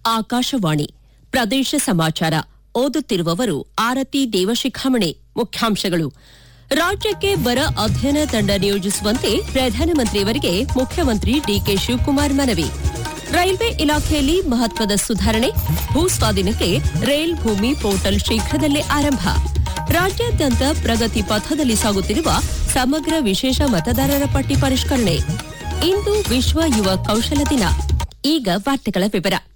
ಆಕಾಶವಾಣಿ ಪ್ರದೇಶ ಸಮಾಚಾರ ಓದುತ್ತಿರುವವರು ಆರತಿ ದೇವಶಿಖಾಮಣಿ. ಮುಖ್ಯಾಂಶಗಳು. ರಾಜ್ಯಕ್ಕೆ ಬರ ಅಧ್ಯಯನ ತಂಡ ನಿಯೋಜಿಸುವಂತೆ ಪ್ರಧಾನಮಂತ್ರಿಯವರಿಗೆ ಮುಖ್ಯಮಂತ್ರಿ ಡಿಕೆ ಶಿವಕುಮಾರ್ ಮನವಿ. ರೈಲ್ವೆ ಇಲಾಖೆಯಲ್ಲಿ ಮಹತ್ವದ ಸುಧಾರಣೆ, ಭೂ ಸ್ವಾಧೀನಕ್ಕೆ ರೈಲ್ ಭೂಮಿ ಪೋರ್ಟಲ್ ಶೀಘ್ರದಲ್ಲೇ ಆರಂಭ. ರಾಜ್ಯಾದ್ಯಂತ ಪ್ರಗತಿ ಪಥದಲ್ಲಿ ಸಾಗುತ್ತಿರುವ ಸಮಗ್ರ ವಿಶೇಷ ಮತದಾರರ ಪಟ್ಟಿ ಪರಿಷ್ಕರಣೆ. ಇಂದು ವಿಶ್ವ ಯುವ ಕೌಶಲ ದಿನ. ಈಗ ವಾರ್ತೆಗಳ ವಿವರ.